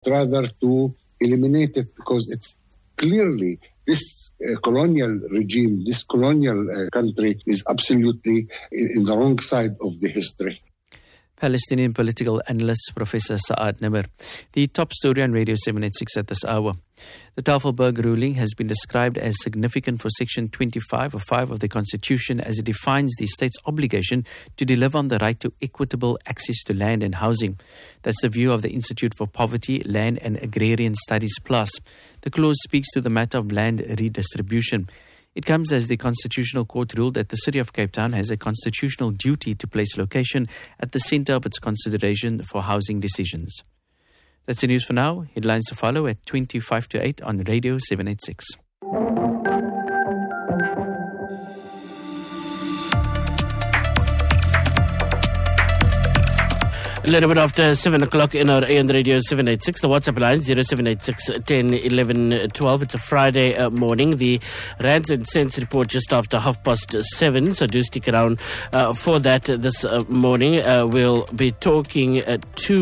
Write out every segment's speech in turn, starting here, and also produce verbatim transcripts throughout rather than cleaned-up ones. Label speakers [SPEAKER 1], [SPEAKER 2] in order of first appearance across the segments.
[SPEAKER 1] rather to eliminate it, because it's clearly this uh, colonial regime, this colonial uh, country is absolutely in, in the wrong side of the history.
[SPEAKER 2] Palestinian political analyst Professor Saad Nimr. The top story on Radio seven eighty-six at this hour. The Tafelberg ruling has been described as significant for Section twenty-five or five of the Constitution, as it defines the state's obligation to deliver on the right to equitable access to land and housing. That's the view of the Institute for Poverty, Land and Agrarian Studies Plus. The clause speaks to the matter of land redistribution. It comes as the Constitutional Court ruled that the City of Cape Town has a constitutional duty to place location at the centre of its consideration for housing decisions. That's the news for now. Headlines to follow at twenty-five to eight on Radio seven eighty-six.
[SPEAKER 3] A little bit after seven o'clock in our A M Radio seven eighty-six, the WhatsApp line zero seven eight six, one zero, one one, twelve. It's a Friday uh, morning. The Rands and Cents report just after half past seven, so do stick around uh, for that this uh, morning. Uh, we'll be talking uh,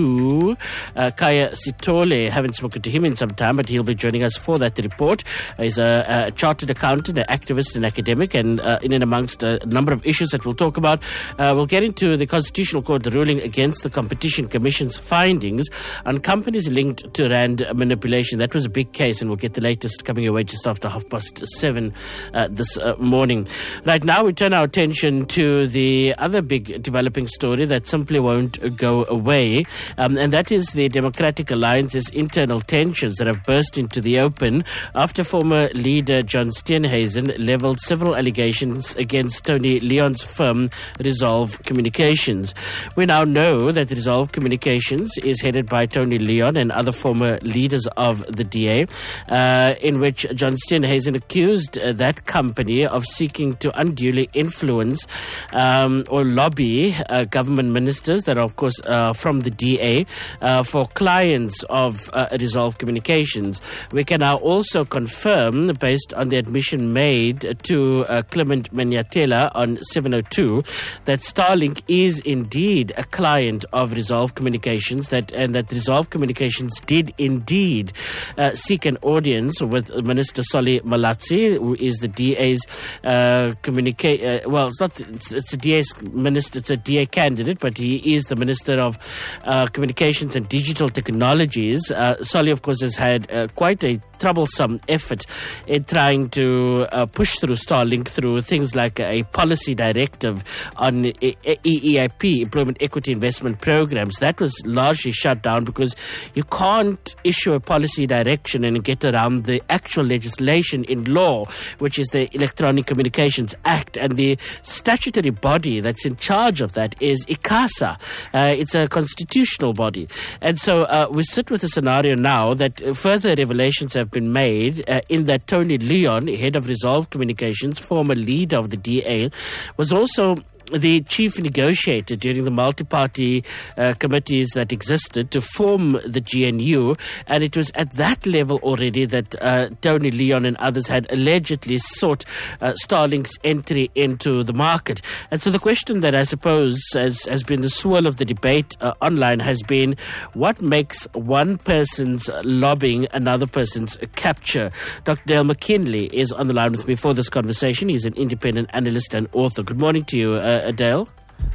[SPEAKER 3] to uh, Khaya Sithole. Haven't spoken to him in some time, but he'll be joining us for that report. Uh, he's a, a chartered accountant, an activist, an academic, and uh, in and amongst a number of issues that we'll talk about. Uh, we'll get into the Constitutional Court ruling against the Competition Commission's findings on companies linked to rand manipulation. That was a big case, and we'll get the latest coming your way just after half past seven uh, this uh, morning. Right now, we turn our attention to the other big developing story that simply won't go away, um, and that is the Democratic Alliance's internal tensions that have burst into the open after former leader John Steenhuisen levelled several allegations against Tony Leon's firm Resolve Communications. We now know that Resolve Communications is headed by Tony Leon and other former leaders of the D A, uh, in which John Steenhuisen accused uh, that company of seeking to unduly influence um, or lobby uh, government ministers that are, of course, uh, from the D A uh, for clients of uh, Resolve Communications. We can now also confirm, based on the admission made to uh, Clement Manyatela on seven oh two, that Starlink is indeed a client of Resolve Communications, that and that Resolve Communications did indeed uh, seek an audience with Minister Solly Malatsi, who is the D A's uh, communicate. Uh, well, it's not. It's, it's a D A's minister. It's a D A candidate, but he is the Minister of uh, Communications and Digital Technologies. Uh, Solly, of course, has had uh, quite a troublesome effort in trying to uh, push through Starlink through things like a policy directive on E E I P, Employment Equity Investment Programs. That was largely shut down because you can't issue a policy direction and get around the actual legislation in law, which is the Electronic Communications Act, and the statutory body that's in charge of that is ICASA. Uh, it's a constitutional body. And so uh, we sit with a scenario now that uh, further revelations have been made uh, in that Tony Leon, head of Resolve Communications, former leader of the D A, was also the chief negotiator during the multi-party uh, committees that existed to form the G N U, and it was at that level already that uh, Tony Leon and others had allegedly sought uh, Starlink's entry into the market. And so the question that I suppose has, has been the swirl of the debate uh, online has been, what makes one person's lobbying another person's capture? Doctor Dale McKinley is on the line with me for this conversation. He's an independent analyst and author. Good morning to you, uh, Adele.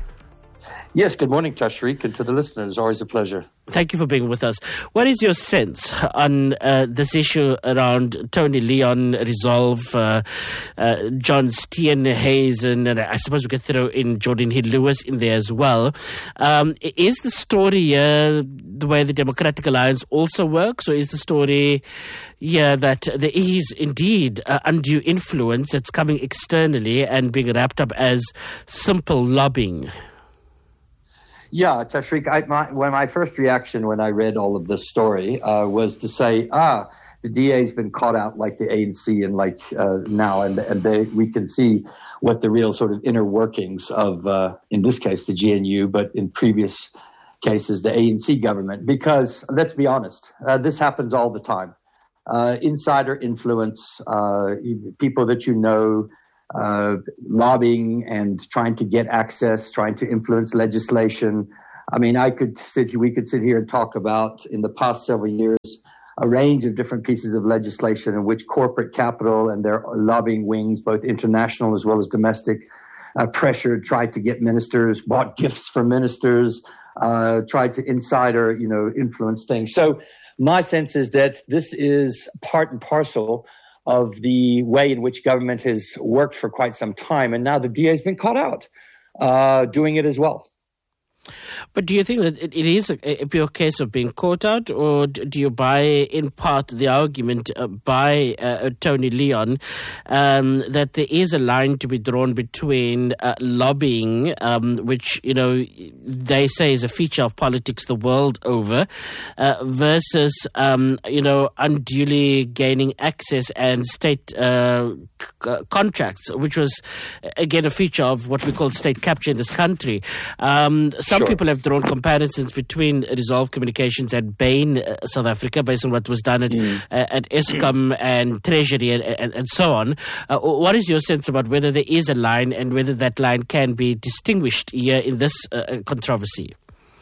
[SPEAKER 4] Yes, good morning, Tashreeq, and to the listeners. Always a pleasure.
[SPEAKER 3] Thank you for being with us. What is your sense on uh, this issue around Tony Leon, Resolve, uh, uh, John Steenhuisen, and I suppose we could throw in Jordan Hill Lewis in there as well. Um, is the story uh, the way the Democratic Alliance also works, or is the story yeah, that there is indeed uh, undue influence that's coming externally and being wrapped up as simple lobbying?
[SPEAKER 4] Yeah, Tashreeq, I, my, well, my first reaction when I read all of this story uh, was to say, ah, the D A's been caught out like the A N C and like uh, now, and and they, we can see what the real sort of inner workings of, uh, in this case, the G N U, but in previous cases, the A N C government. Because let's be honest, uh, this happens all the time. Uh, insider influence, uh, people that you know, Uh, lobbying and trying to get access, trying to influence legislation. I mean, I could sit, we could sit here and talk about in the past several years a range of different pieces of legislation in which corporate capital and their lobbying wings, both international as well as domestic, uh, pressured, tried to get ministers, bought gifts for ministers, uh, tried to insider, you know, influence things. So my sense is that this is part and parcel of the way in which government has worked for quite some time. And now the D A has been caught out uh, doing it as well.
[SPEAKER 3] But do you think that it, it is a, a pure case of being caught out, or do you buy in part the argument uh, by uh, Tony Leon um, that there is a line to be drawn between uh, lobbying, um, which, you know, they say is a feature of politics the world over, uh, versus, um, you know, unduly gaining access and state uh, c- contracts, which was, again, a feature of what we call state capture in this country. Um, some
[SPEAKER 4] Sure.
[SPEAKER 3] people have drawn comparisons between Resolve Communications and Bain, uh, South Africa, based on what was done at, mm. uh, at Eskom and Treasury and, and, and so on. Uh, what is your sense about whether there is a line and whether that line can be distinguished here in this uh, controversy?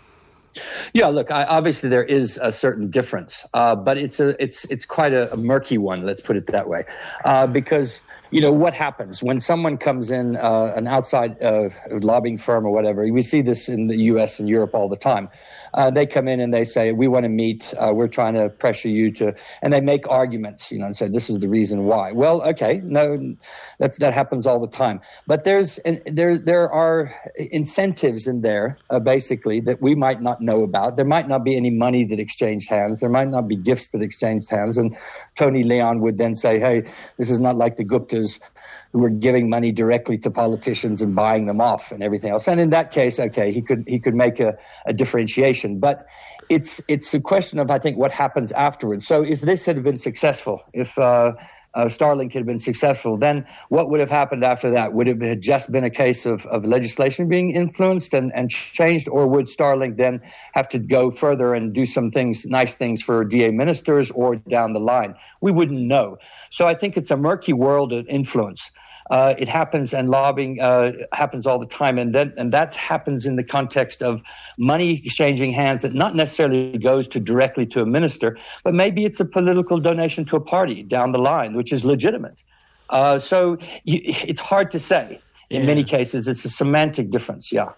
[SPEAKER 4] Yeah, look, I, obviously there is a certain difference, uh, but it's a it's it's quite a, a murky one. Let's put it that way, uh, because you know what happens when someone comes in, uh, an outside uh, lobbying firm or whatever. We see this in the U S and Europe all the time. Uh, they come in and they say, we want to meet, uh, we're trying to pressure you to, and they make arguments, you know, and say, this is the reason why. Well, okay, no, that's, that happens all the time. But there's, and there, there are incentives in there, uh, basically, that we might not know about. There might not be any money that exchanged hands. There might not be gifts that exchanged hands. And Tony Leon would then say, hey, this is not like the Guptas who were giving money directly to politicians and buying them off and everything else. And in that case, okay, he could he could make a, a differentiation. But it's it's a question of, I think, what happens afterwards. So if this had been successful, if uh, uh, Starlink had been successful, then what would have happened after that? Would it have just been a case of, of legislation being influenced and, and changed, or would Starlink then have to go further and do some things, nice things for D A ministers or down the line? We wouldn't know. So I think it's a murky world of influence. Uh, it happens, and lobbying uh, happens all the time, and then and that happens in the context of money exchanging hands that not necessarily goes to directly to a minister, but maybe it's a political donation to a party down the line, which is legitimate. Uh, so you, it's hard to say. In yeah. many cases, it's a semantic difference. Yeah.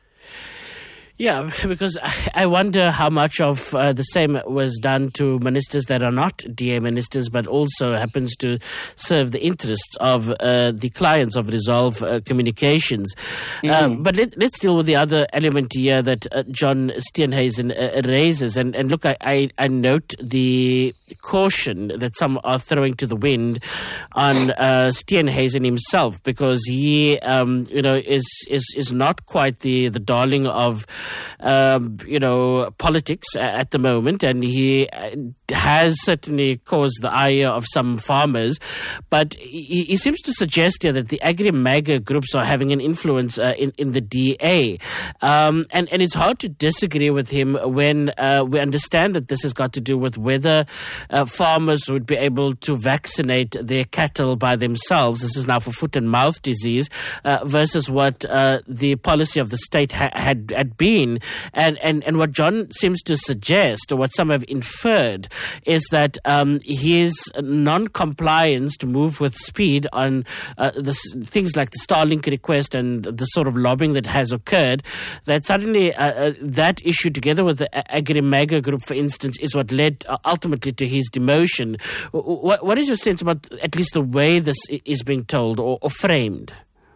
[SPEAKER 3] Yeah, because I wonder how much of uh, the same was done to ministers that are not D A ministers, but also happens to serve the interests of uh, the clients of Resolve uh, Communications. Mm. Uh, but let, let's deal with the other element here that uh, John Steenhuisen uh, raises. And, and look, I, I, I note the caution that some are throwing to the wind on uh, Steenhuisen himself, because he, um, you know, is, is is not quite the, the darling of Um, you know, politics at the moment, and he has certainly caused the ire of some farmers. But he, he seems to suggest here that the agri-MAGA groups are having an influence uh, in, in the D A. Um, and, and it's hard to disagree with him when uh, we understand that this has got to do with whether uh, farmers would be able to vaccinate their cattle by themselves. This is now for foot and mouth disease, uh, versus what uh, the policy of the state ha- had, had been. And, and, and what John seems to suggest, or what some have inferred, is that um, his non-compliance to move with speed on uh, the, things like the Starlink request and the sort of lobbying that has occurred, that suddenly uh, uh, that issue, together with the agri-MAGA group, for instance, is what led uh, ultimately to his demotion. What, what is your sense about at least the way this is being told or, or framed?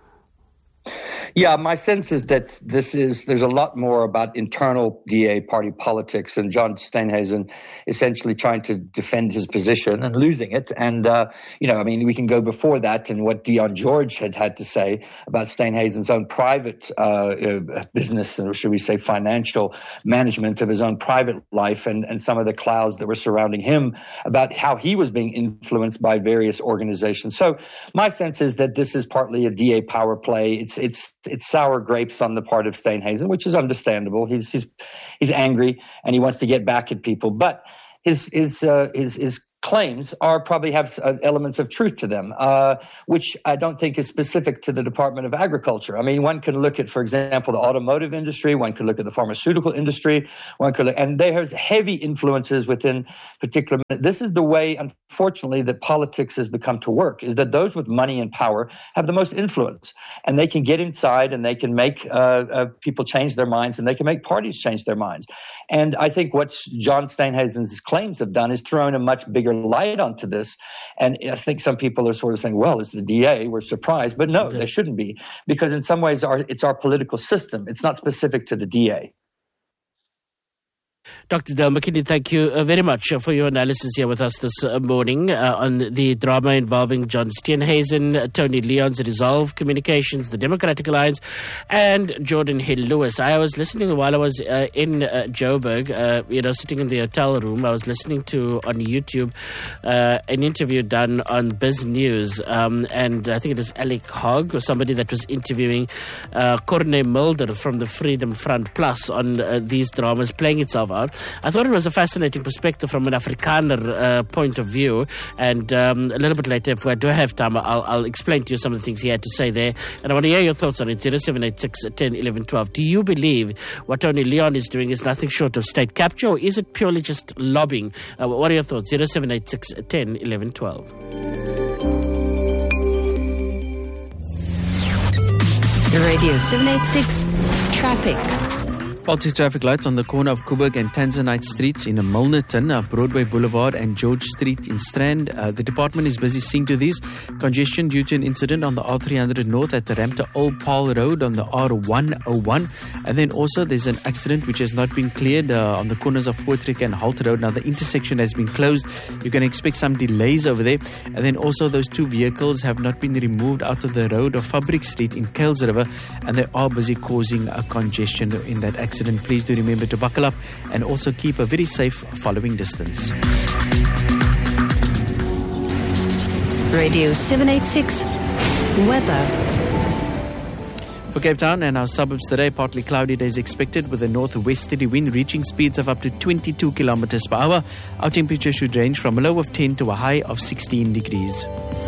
[SPEAKER 4] Yeah, my sense is that this is, there's a lot more about internal D A party politics, and John Steenhuisen essentially trying to defend his position and losing it. And, uh, you know, I mean, we can go before that and what Dion George had had to say about Steenhuisen's own private uh, business, or should we say financial management of his own private life, and, and some of the clouds that were surrounding him about how he was being influenced by various organizations. So my sense is that this is partly a D A power play. It's It's it's sour grapes on the part of Steenhuisen, which is understandable. He's he's he's angry and he wants to get back at people. But his his uh, his his claims are probably have uh, elements of truth to them, uh, which I don't think is specific to the Department of Agriculture. I mean, one can look at, for example, the automotive industry, one could look at the pharmaceutical industry, one could look, and there's heavy influences within particular. This is the way, unfortunately, that politics has become to work, is that those with money and power have the most influence, and they can get inside and they can make uh, uh, people change their minds, and they can make parties change their minds. And I think what John Steenhuisen's claims have done is thrown a much bigger light onto this. And I think some people are sort of saying, well, it's the D A, we're surprised. But no, okay. They shouldn't be, because in some ways our, it's our political system. It's not specific to the D A.
[SPEAKER 3] Doctor Dale McKinney, thank you uh, very much uh, for your analysis here with us this uh, morning uh, on the drama involving John Steenhuisen, uh, Tony Leon's Resolve Communications, the Democratic Alliance, and Jordan Hill Lewis. I was listening while I was uh, in uh, Joburg, uh, you know, sitting in the hotel room. I was listening to, on YouTube, uh, an interview done on Biz News, um, and I think it is Alec Hogg, or somebody that was interviewing uh, Corne Mulder from the Freedom Front Plus on uh, these dramas playing itself out. I thought it was a fascinating perspective from an Afrikaner uh, point of view, and um, a little bit later, if I do have time, I'll, I'll explain to you some of the things he had to say there, and I want to hear your thoughts on it. zero seven eight six, one zero, one one, one two. Do you believe what Tony Leon is doing is nothing short of state capture, or is it purely just lobbying? Uh, what are your thoughts? zero seven eight six, one zero, one one, one two.
[SPEAKER 5] Radio seven eighty-six Traffic.
[SPEAKER 2] Faulty traffic lights on the corner of Coburg and Tanzanite Streets in Milnerton, uh, Broadway Boulevard and George Street in Strand. Uh, the department is busy seeing to these. Congestion due to an incident on the R three hundred North at the ramp to Old Paul Road on the R one oh one. And then also there's an accident which has not been cleared uh, on the corners of Voortrekker and Holt Road. Now the intersection has been closed. You can expect some delays over there. And then also those two vehicles have not been removed out of the road of Fabric Street in Kuils River, and they are busy causing a congestion in that accident. Please do remember to buckle up and also keep a very safe following distance.
[SPEAKER 5] Radio seven eighty-six Weather.
[SPEAKER 2] For Cape Town and our suburbs today, partly cloudy days expected with a northwesterly wind reaching speeds of up to twenty-two kilometers per hour. Our temperature should range from a low of ten to a high of sixteen degrees.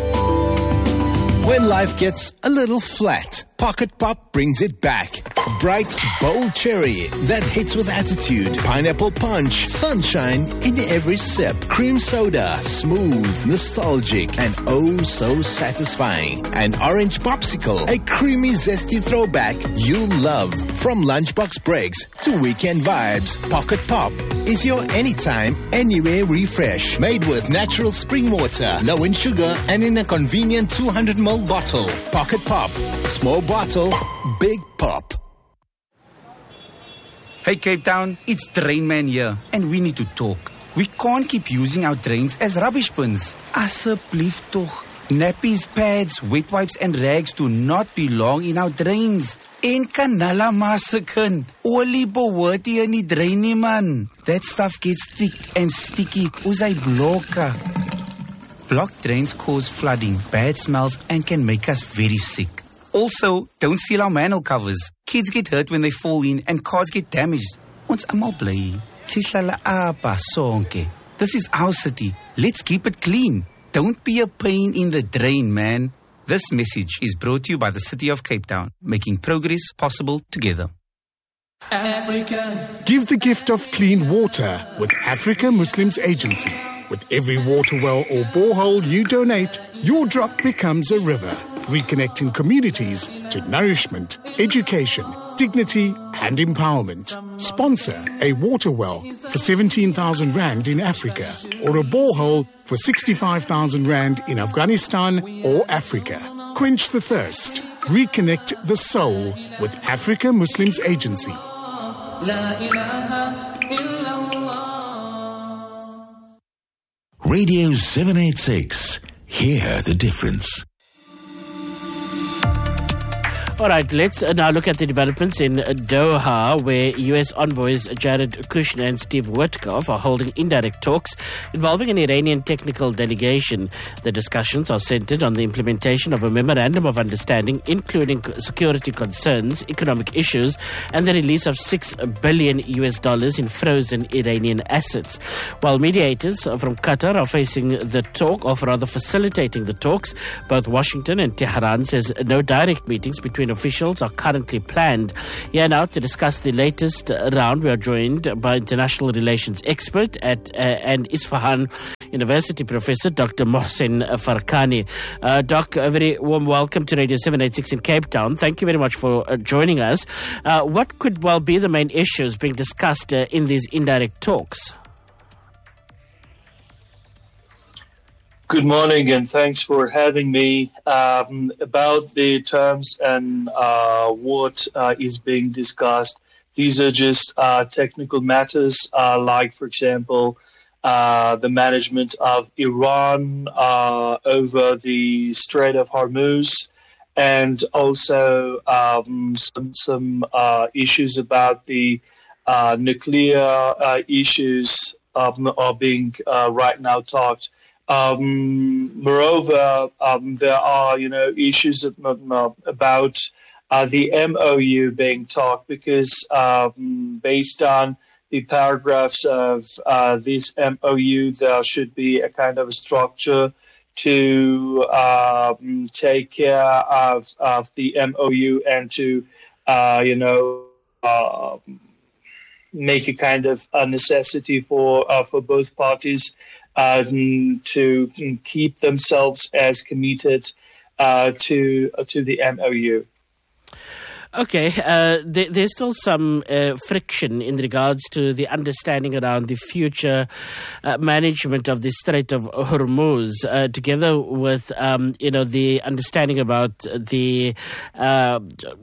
[SPEAKER 6] When life gets a little flat, Pocket Pop brings it back. Bright, bold cherry that hits with attitude. Pineapple punch, sunshine in every sip. Cream soda, smooth, nostalgic, and oh so satisfying. And orange popsicle, a creamy, zesty throwback you'll love. From lunchbox breaks to weekend vibes, Pocket Pop is your anytime, anywhere refresh. Made with natural spring water, low in sugar, and in a convenient two hundred milliliter bottle. Pocket Pop. Small bottle, big pop.
[SPEAKER 7] Hey Cape Town, it's Drain Man here, and we need to talk. We can't keep using our drains as rubbish bins. Asseblief toch. Nappies, pads, wet wipes and rags do not belong in our drains. En kanala masakin. Olie behoort hier in die drain nie man. That stuff gets thick and sticky. Uzai bloka. Blocked drains cause flooding, bad smells, and can make us very sick. Also, don't seal our manhole covers. Kids get hurt when they fall in and cars get damaged. Ons almal bly. Sihlala apa sonke. This is our city. Let's keep it clean. Don't be a pain in the drain, man. This message is brought to you by the City of Cape Town, making progress possible together.
[SPEAKER 8] Africa. Give the gift of clean water with Africa Muslims Agency. With every water well or borehole you donate, your drop becomes a river, reconnecting communities to nourishment, education, dignity and empowerment. Sponsor a water well for seventeen thousand rand in Africa or a borehole for sixty-five thousand rand in Afghanistan or Africa. Quench the thirst. Reconnect the soul with Africa Muslims Agency.
[SPEAKER 9] Radio seven eighty-six. Hear the difference.
[SPEAKER 3] All right, let's now look at the developments in Doha, where U S envoys Jared Kushner and Steve Witkoff are holding indirect talks involving an Iranian technical delegation. The discussions are centered on the implementation of a memorandum of understanding, including security concerns, economic issues, and the release of six billion U S dollars in frozen Iranian assets. While mediators from Qatar are facing the talk, or rather facilitating the talks, both Washington and Tehran says no direct meetings between officials are currently planned. Here now to discuss the latest round, we are joined by international relations expert at uh, and Isfahan University professor Doctor Mohsen Farakani. Uh, Doc, a very warm welcome to Radio seven eighty-six in Cape Town. Thank you very much for uh, joining us. Uh, what could well be the main issues being discussed uh, in these indirect talks?
[SPEAKER 9] Good morning, and thanks for having me. Um, about the terms and uh, what uh, is being discussed, these are just uh, technical matters, uh, like, for example, uh, the management of Iran uh, over the Strait of Hormuz, and also um, some, some uh, issues about the uh, nuclear uh, issues um, are being uh, right now talked. Um, moreover, um, there are, you know, issues about uh, the M O U being talked, because um, based on the paragraphs of uh, this M O U, there should be a kind of a structure to um, take care of, of the M O U and to, uh, you know, uh, make a kind of a necessity for uh, for both parties Um, to keep themselves as committed uh, to uh, to the M O U.
[SPEAKER 3] Okay, uh, there, there's still some uh, friction in regards to the understanding around the future uh, management of the Strait of Hormuz, uh, together with um, you know the understanding about the Uh,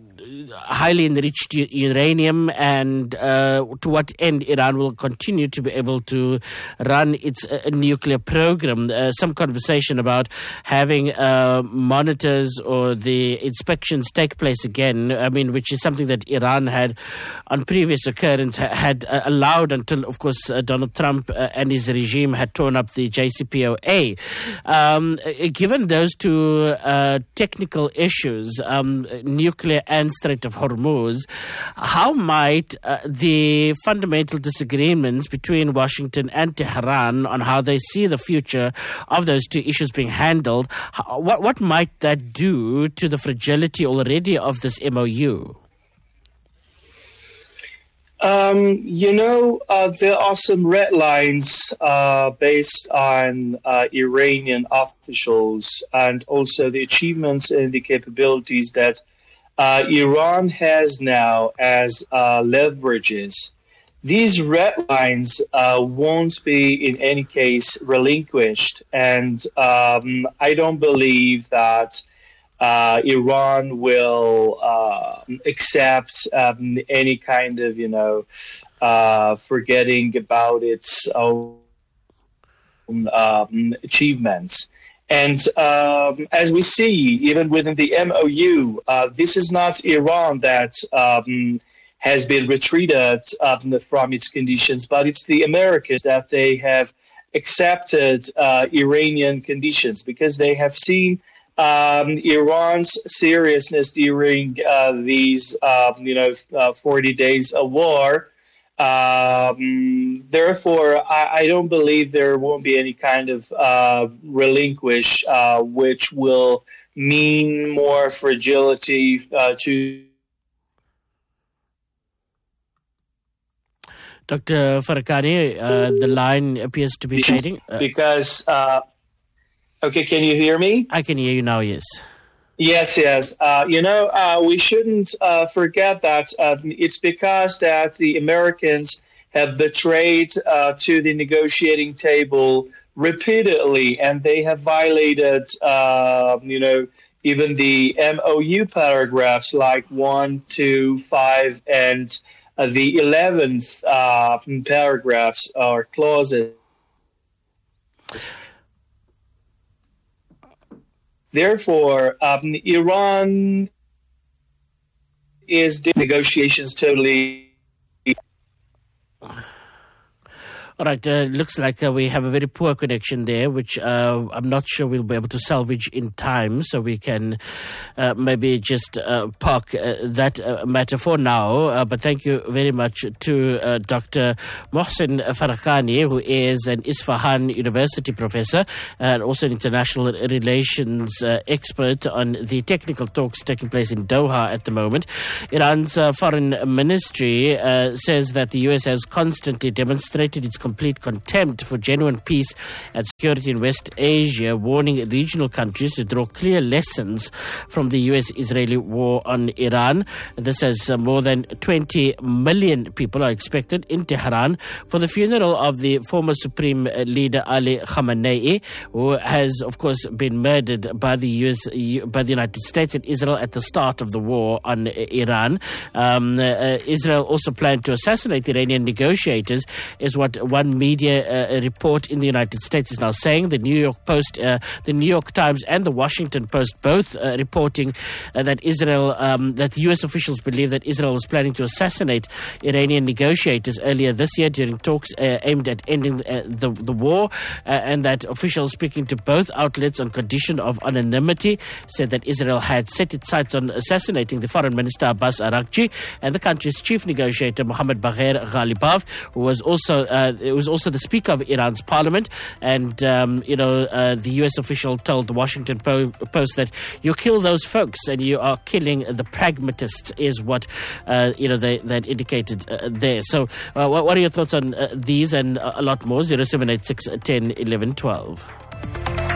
[SPEAKER 3] highly enriched uranium, and uh, to what end Iran will continue to be able to run its uh, nuclear program. Uh, some conversation about having uh, monitors or the inspections take place again, I mean, which is something that Iran had on previous occurrence ha- had uh, allowed until, of course, uh, Donald Trump uh, and his regime had torn up the J C P O A. Um, given those two uh, technical issues, um, nuclear and Strait of Hormuz, how might uh, the fundamental disagreements between Washington and Tehran on how they see the future of those two issues being handled, how, what, what might that do to the fragility already of this M O U?
[SPEAKER 9] Um, you know, uh, there are some red lines uh, based on uh, Iranian officials, and also the achievements and the capabilities that Uh, Iran has now as uh, leverages. These red lines uh, won't be in any case relinquished, and um, I don't believe that uh, Iran will uh, accept um, any kind of, you know, uh, forgetting about its own um, achievements. And um, as we see, even within the M O U, uh, this is not Iran that um, has been retreated um, from its conditions, but it's the Americans that they have accepted uh, Iranian conditions, because they have seen um, Iran's seriousness during uh, these, um, you know, uh, forty days of war. Um, therefore, I, I don't believe there won't be any kind of uh, relinquish, uh, which will mean more fragility uh, to.
[SPEAKER 3] Doctor Farakani, uh, the line appears to be fading. Uh,
[SPEAKER 9] because, uh, okay, can you hear me?
[SPEAKER 3] I can hear you now, yes.
[SPEAKER 9] Yes, yes. Uh, you know, uh, we shouldn't uh, forget that uh, it's because that the Americans have betrayed uh, to the negotiating table repeatedly, and they have violated, uh, you know, even the M O U paragraphs like one, two, five, and uh, the eleventh uh, paragraphs or clauses. Therefore, um, Iran is the negotiations totally...
[SPEAKER 3] All right, uh, looks like uh, we have a very poor connection there, which uh, I'm not sure we'll be able to salvage in time, so we can uh, maybe just uh, park uh, that uh, matter for now. Uh, but thank you very much to uh, Doctor Mohsen Farahani, who is an Isfahan University professor and also an international relations uh, expert on the technical talks taking place in Doha at the moment. Iran's uh, foreign ministry uh, says that the U S has constantly demonstrated its complete contempt for genuine peace and security in West Asia, warning regional countries to draw clear lessons from the U S-Israeli war on Iran. This as uh, more than twenty million people are expected in Tehran for the funeral of the former supreme leader Ali Khamenei, who has, of course, been murdered by the U S, by the United States and Israel at the start of the war on Iran. Um, uh, Israel also planned to assassinate Iranian negotiators, is what one media uh, report in the United States is now saying. The New York Post, uh, the New York Times and the Washington Post both uh, reporting uh, that Israel, um, that U S officials believe that Israel was planning to assassinate Iranian negotiators earlier this year during talks uh, aimed at ending uh, the, the war, uh, and that officials speaking to both outlets on condition of anonymity said that Israel had set its sights on assassinating the foreign minister Abbas Araghchi and the country's chief negotiator Mohammad Bagher Ghalibaf, who was also uh, It was also the Speaker of Iran's parliament. And, um, you know, uh, the U S official told the Washington po- Post that you kill those folks and you are killing the pragmatists, is what, uh, you know, they, they indicated uh, there. So uh, what, what are your thoughts on uh, these and a lot more? zero seven eight six, one zero, one one, one two.